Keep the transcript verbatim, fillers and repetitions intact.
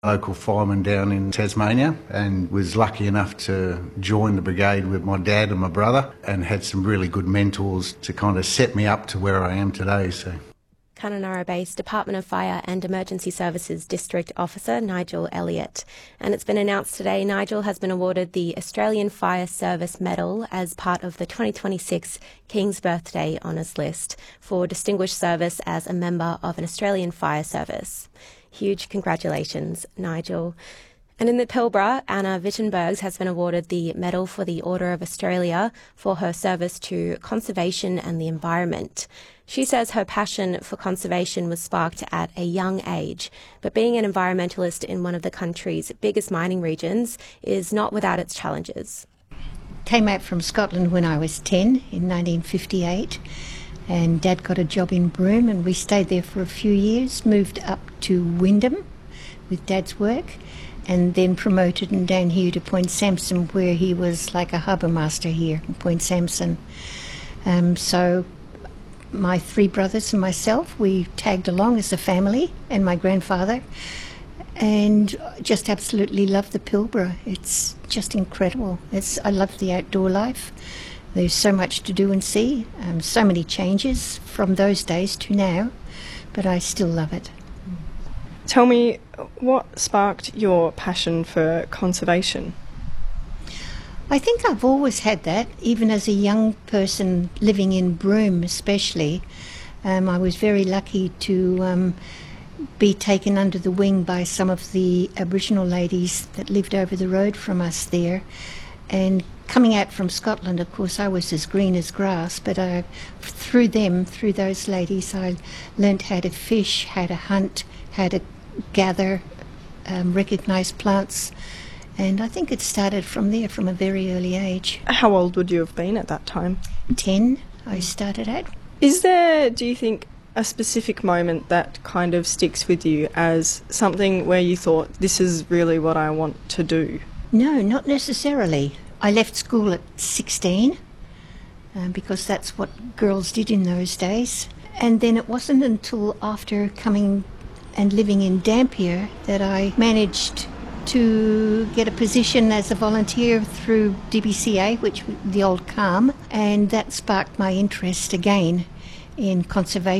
Local fireman down in Tasmania, and was lucky enough to join the brigade with my dad and my brother, and had some really good mentors to kind of set me up to where I am today. So. Kununurra-based Department of Fire and Emergency Services District Officer Nigel Elliott. And it's been announced today Nigel has been awarded the Australian Fire Service Medal as part of the twenty twenty-six King's Birthday Honours List for distinguished service as a member of an Australian fire service. Huge congratulations, Nigel. And in the Pilbara, Anna Wittenbergs has been awarded the Medal for the Order of Australia for her service to conservation and the environment. She says her passion for conservation was sparked at a young age, but being an environmentalist in one of the country's biggest mining regions is not without its challenges. Came out from Scotland when I was ten in nineteen fifty-eight, and Dad got a job in Broome, and we stayed there for a few years, moved up to Wyndham with Dad's work, and then promoted him down here to Point Sampson, where he was like a harbour master here in Point Sampson. Um, so my three brothers and myself, we tagged along as a family, and my grandfather, and just absolutely love the Pilbara. It's just incredible. It's, I love the outdoor life. There's so much to do and see, um, so many changes from those days to now, but I still love it. Tell me, what sparked your passion for conservation? I think I've always had that, even as a young person living in Broome especially. Um, I was very lucky to um, be taken under the wing by some of the Aboriginal ladies that lived over the road from us there. And coming out from Scotland, of course, I was as green as grass, but I, through them, through those ladies, I learnt how to fish, how to hunt, how to gather, um, recognise plants, and I think it started from there, from a very early age. How old would you have been at that time? Ten, I started out. Is there, do you think, a specific moment that kind of sticks with you as something where you thought, this is really what I want to do? No, not necessarily. I left school at sixteen um, because that's what girls did in those days. And then it wasn't until after coming and living in Dampier that I managed to get a position as a volunteer through D B C A, which the old CALM, and that sparked my interest again in conservation.